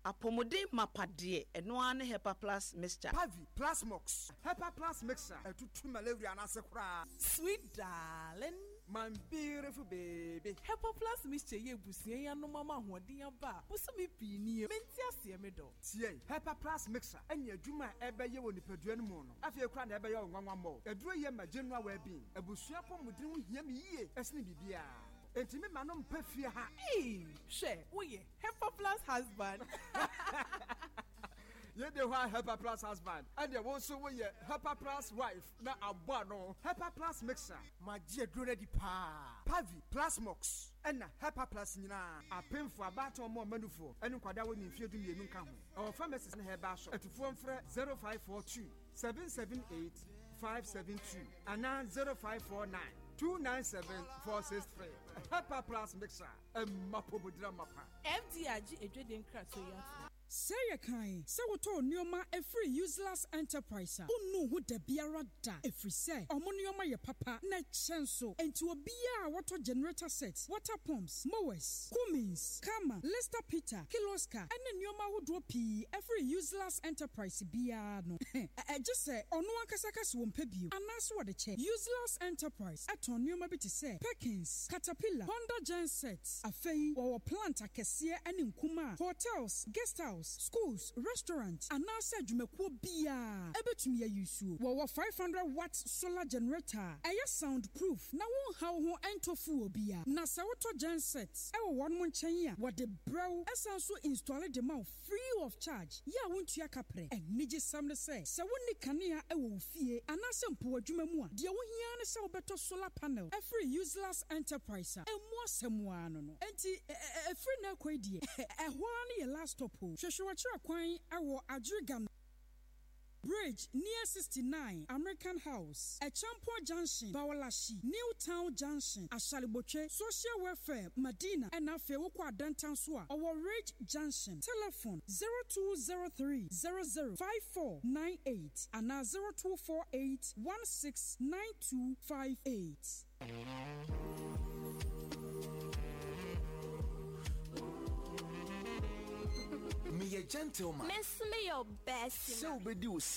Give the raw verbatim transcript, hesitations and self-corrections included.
apomodin mapade eno ane Hepa Plus mixture. Pavi Plus Mox. Hepa Plus mixture. Etutu malaria na sekura. Sweet darling. My beautiful baby. Hepa Plus mixture ye busie ya no mama hoden aba. Busumi pini menti ase me do. Tie Hepa Plus mixture enya adwuma ebeye wo nipadua no mu no. Afie kura na ebeye onwanwa mo. Eduro ye ma general well-being. Ebusua pomodin ho hia me yie. Esne bibia. Entimi manom pafie ha. Eh, she, wo ye Hepa Plus husband. Ye de wa Hepa Plus husband. And ye won so wo ye Hepa Plus wife na abo no. Hepa Plus mixer. Ma je duro ready pa. Pavi Plus Mox. Ena Hepa Plus nyina. Apemfo abato mo manufo. Enu kwada wo ni fie du mienu nka ho. Our pharmacist na heba so. Etufo mfre zero five four two seven seven eight five seven two and zero five four nine two nine seven four six three. Hepa Plus mixer. Emapo bodra mapa. F D I G edweden krato ya. Say a kind, so what all Neoma a free useless enterprise. Who know who the biara da? If we say, Omonioma your papa, net chanso, and to a beer water generator sets, water pumps, mowers, Cummins, Kama, Lester Peter, Kiloska, and then Neoma would drop every useless enterprise beer. No, I just say, on one Kasakas won't pay you, and that's what the check. Useless enterprise at Neoma bit to say, Perkins, Caterpillar, Honda Gen sets, a fay, or plant a cassia and in Kuma, hotels, guest house. Schools, restaurants, and now said you make bia. Ebetumi ayusu. Wawa five hundred watts solar generator. Aya soundproof. Na won how ho ento fu bia. Na sawoto gensets. Ewa one month chenya. What the brow esanso install the mouth free of charge. Ya won't ya kapre. And nije samle say. Sa woni kanea ewo fie. Anase mpo adwuma mu a. Dia wo hia ne sa obeto solar panel. A free useless enterprise. E mo semwa no no. Enti e free na kwedie. E ho na ye last stop. Shwashwachira kwan awo Adrigam Bridge near sixty-nine American House, a Champo Junction, Bawalashi, Newtown Junction, Ashaliboche, Social Welfare, Medina, and Afewokwa Dantan Swa, our Ridge Junction. Telephone zero two zero three zero zero five four nine eight and now zero two four eight one six nine two five eight. Me a gentleman. Miss me your best. So be do